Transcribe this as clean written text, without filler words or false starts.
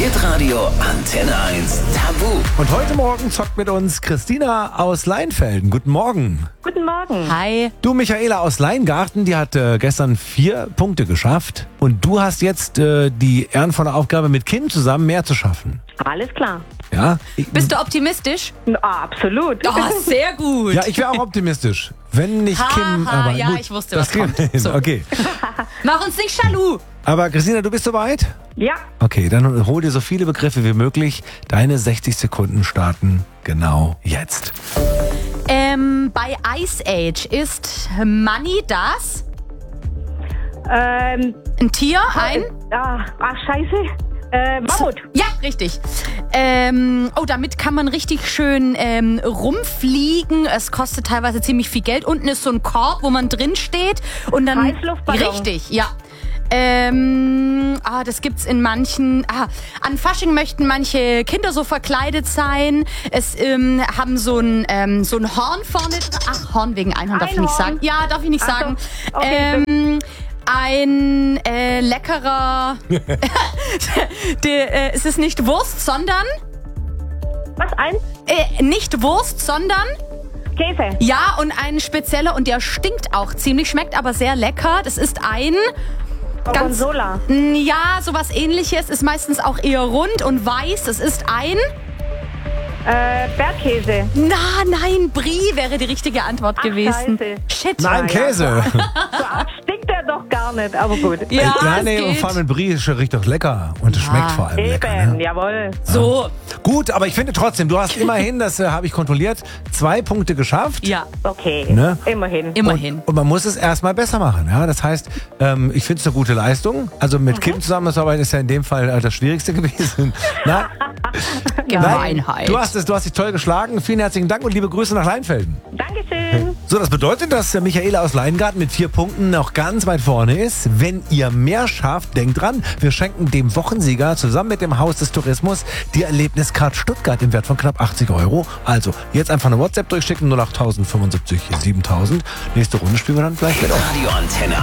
Hitradio Antenne 1 Tabu. Und heute Morgen zockt mit uns Christina aus Leinfelden. Guten Morgen. Guten Morgen. Hi. Du, Michaela aus Leingarten, die hat gestern 4 Punkte geschafft. Und du hast jetzt die ehrenvolle Aufgabe, mit Kim zusammen mehr zu schaffen. Alles klar. Ja? Bist du optimistisch? Absolut. Oh, sehr gut. Ja, ich wäre auch optimistisch. Wenn nicht Kim, aber ja, gut, ich wusste, das was kriegen wir kommt. hin. So. Okay. Mach uns nicht jaloux. Aber Christina, du bist soweit? Ja, Okay, dann hol dir so viele Begriffe wie möglich. Deine 60 Sekunden starten genau jetzt. Bei Ice Age ist Money das? Ein Tier? Ein? scheiße. Mammut. Ja, richtig. Damit kann man richtig schön rumfliegen. Es kostet teilweise ziemlich viel Geld. Unten ist so ein Korb, wo man drin steht. Und dann Heißluftballon. Richtig, ja. Das gibt's in manchen. An Fasching möchten manche Kinder so verkleidet sein. Es haben so ein Horn vorne dran. Ach, Horn wegen Einhorn darf ich nicht Einhorn. sagen. Ja, darf ich nicht Ach so, sagen. okay. Ein leckerer. Es ist nicht Wurst, sondern. Was? Nicht Wurst, sondern. Käse. Ja, und ein spezieller, und der stinkt auch ziemlich, schmeckt aber sehr lecker. Das ist ein. Gorgonzola. Ja, sowas Ähnliches. Ist meistens auch eher rund und weiß. Es ist ein. Bergkäse. Nein, Brie wäre die richtige Antwort gewesen. Scheiße. Shit. Nein, Käse. So arg stinkt der doch gar nicht, aber gut. Ja, Nein, es und geht. vor allem mit Brie ist schon richtig lecker. Und es schmeckt vor allem lecker. Eben, Ne? jawohl. So, Gut, aber ich finde trotzdem, du hast immerhin, das habe ich kontrolliert, 2 Punkte geschafft. ja, Okay, Ne? immerhin. immerhin. Und man muss es erstmal besser machen. Ja? Das heißt, ich finde es eine gute Leistung. Also mit Kim zusammenzuarbeiten ist ja in dem Fall das Schwierigste gewesen. Na? Gemeinheit. Du hast dich toll geschlagen. Vielen herzlichen Dank und liebe Grüße nach Leinfelden. Dankeschön. So, das bedeutet, dass Michaela aus Leingarten mit 4 Punkten noch ganz weit vorne ist. Wenn ihr mehr schafft, denkt dran, wir schenken dem Wochensieger zusammen mit dem Haus des Tourismus die Erlebniscard Stuttgart im Wert von knapp 80 €. Also, jetzt einfach eine WhatsApp durchschicken, 08075 7000. Nächste Runde spielen wir dann gleich mit euch. Radio Antenne